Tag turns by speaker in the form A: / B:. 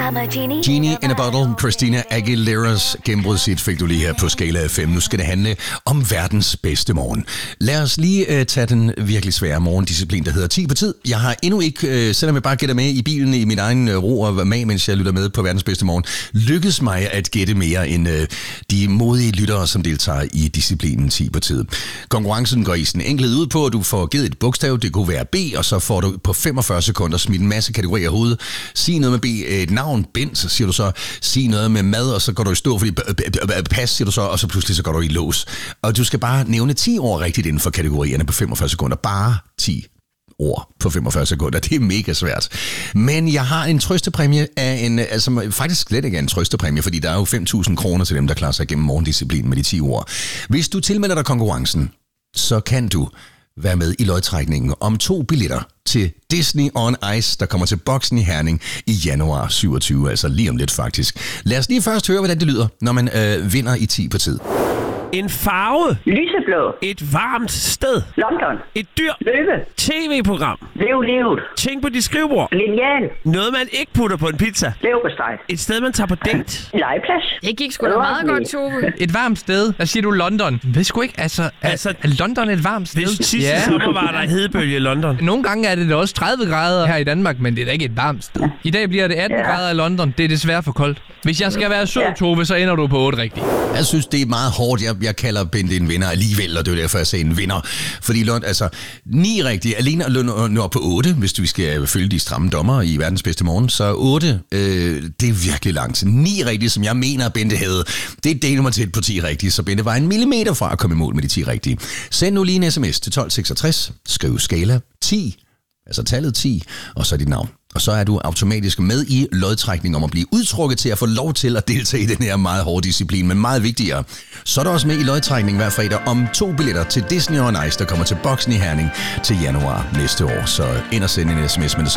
A: Genie in a Bottle, Christina Aguileras gennembrudshit fik du lige her på Skala FM. Nu skal det handle om verdens bedste morgen. Lad os lige tage den virkelig svære morgendisciplin, der hedder 10 på tid. Jeg har endnu ikke, selvom jeg bare gætter med i bilen i min egen ro og mag, mens jeg lytter med på verdens bedste morgen, lykkedes mig at gætte mere end de modige lyttere, som deltager i disciplinen 10 på tid. Konkurrencen går i sådan enkelt ud på, at du får givet et bogstav, det kunne være B, og så får du på 45 sekunder smidt en masse kategorier i hovedet. Sig noget med B, et navn, Bent, så siger du så, sig noget med mad, og så går du i stå, fordi pas, siger du så, og så pludselig så går du i lås. Og du skal bare nævne 10 ord rigtigt inden for kategorierne på 45 sekunder. Bare 10 ord på 45 sekunder. Det er mega svært. Men jeg har en trøstepræmie af en, altså faktisk slet ikke en trøstepræmie, fordi der er jo 5.000 kroner til dem, der klarer sig igennem morgendisciplinen med de 10 ord. Hvis du tilmelder dig konkurrencen, så kan du være med i lodtrækningen om 2 billetter til Disney on Ice, der kommer til Boksen i Herning i januar 27, altså lige om lidt faktisk. Lad os lige først høre, hvordan det lyder, når man vinder i 10 på tid.
B: En farve.
C: Lyseblå.
B: Et varmt sted.
C: London.
B: Et dyr.
C: Løve.
B: TV-program.
C: Livet.
B: Ting på dit skrivebord.
C: Lineal.
B: Noget, man ikke putter på en pizza.
C: Leverpostej.
B: Et sted, man tager på date.
C: Legeplads.
D: Det gik sgu da meget godt, Tove.
E: Et varmt sted. Hvad siger du, London? Jeg ved sgu ikke, er London et varmt sted?
B: Sidste sommer var der hedebølge i London.
E: Nogle gange er det også 30 grader her i Danmark, men det er da ikke et varmt sted. I dag bliver det 18 grader i London. Det er desværre for koldt. Hvis jeg skal være sød, Tove, så ender du på 8 rigtigt.
A: Jeg synes, det er meget hårdt. Jeg kalder Bente en vinder alligevel, og det er derfor, jeg sagde en vinder. Fordi 9 rigtigt, alene at nå op på 8, hvis vi skal følge de stramme dommer i verdens bedste morgen, så 8, det er virkelig langt. 9 rigtigt, som jeg mener, Bente havde, det deler mig til på 10 rigtigt, så Bente var en millimeter fra at komme i mål med de 10 rigtige. Send nu lige en sms til 1266, skriv skala 10, altså tallet 10, og så dit navn. Og så er du automatisk med i lodtrækning om at blive udtrukket til at få lov til at deltage i den her meget hårde disciplin. Men meget vigtigere, så er du også med i lodtrækning hver fredag om 2 billetter til Disney on Ice, der kommer til Boksen i Herning til januar næste år. Så ind og send en sms med det